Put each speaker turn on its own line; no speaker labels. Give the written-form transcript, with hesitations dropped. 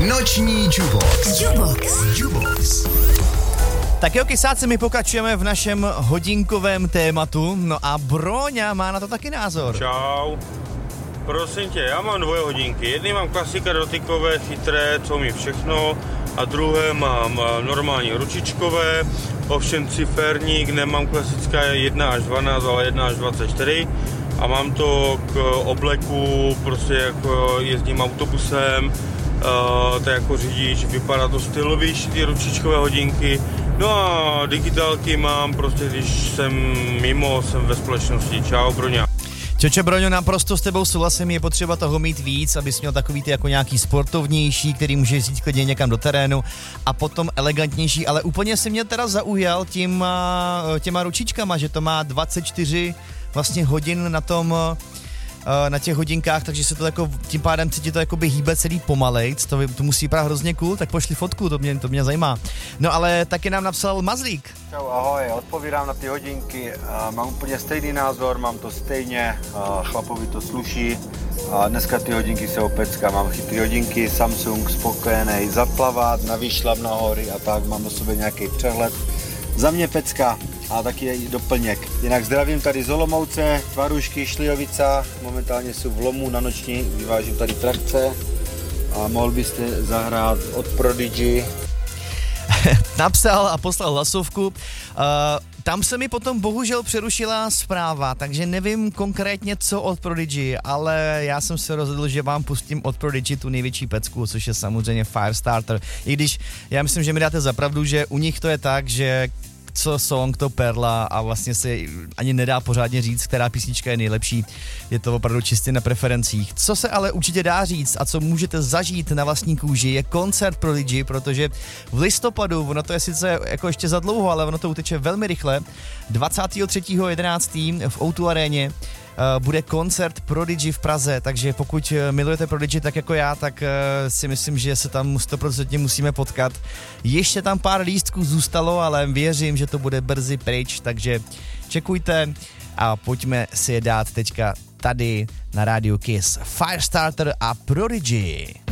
Noční Jubox.
Tak jo, kysáci, my pokračujeme v našem hodinkovém tématu, no a Broňa má na to taky názor.
Čau. Prosím tě, já mám dvoje hodinky. Jedný mám klasika dotykové, chytré, co mi všechno, a druhé mám normální ručičkové, ovšem ciferník, nemám klasické 1 až 12, ale 1 až 24 a mám to k obleku, prostě jako jezdím autobusem, to jako řidič, vypadá to stylovější, ty ručičkové hodinky. No a digitálky mám prostě, když jsem mimo, jsem ve společnosti. Čau, Broňa.
Čoče, Broňo, naprosto s tebou souhlasím, je potřeba toho mít víc, abys měl takový ty jako nějaký sportovnější, který můžeš jít klidně někam do terénu, a potom elegantnější, ale úplně si mě teda zaujal těma ručičkama, že to má 24 vlastně hodin na těch hodinkách, takže se to jako, tím pádem se ti to jakoby hýbe celý pomalejc, to musí vypadat hrozně cool, tak pošli fotku, to mě zajímá. No ale taky nám napsal Mazlík.
Čau, ahoj, odpovídám na ty hodinky, mám úplně stejný názor, mám to stejně, chlapovi to sluší, dneska ty hodinky jsou pecka, mám chytrý hodinky, Samsung, spokojený, zaplavat, na výšlap na hory a tak, mám o sobě nějaký přehled. Za mě pecka a taky je i doplněk. Jinak zdravím tady z Olomouce, Tvarušky, Šlijovica, momentálně jsou v Lomu na noční, vyvážím tady trakce a mohl byste zahrát od Prodigy.
Napsal a poslal hlasovku. Tam se mi potom bohužel přerušila zpráva, takže nevím konkrétně co od Prodigy, ale já jsem se rozhodl, že vám pustím od Prodigy tu největší pecku, což je samozřejmě Firestarter. I když já myslím, že mi dáte za pravdu, že u nich to je tak, že co song, to perla a vlastně se ani nedá pořádně říct, která písnička je nejlepší. Je to opravdu čistě na preferencích. Co se ale určitě dá říct a co můžete zažít na vlastní kůži, je koncert Prodigy, protože v listopadu, ono to je sice jako ještě za dlouho, ale ono to uteče velmi rychle, 23.11. v O2 aréně bude koncert Prodigy v Praze, takže pokud milujete Prodigy tak jako já, tak si myslím, že se tam 100% musíme potkat. Ještě tam pár lístků zůstalo, ale věřím, že to bude brzy pryč, takže čekujte a pojďme si je dát teďka tady na rádiu Kiss. Firestarter a Prodigy.